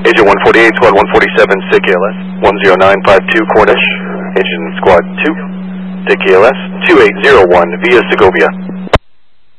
Agent 148, Squad 147, SIG KLS, 10952 Cornish, Agent Squad 2, SIG KLS, 2801 via Segovia.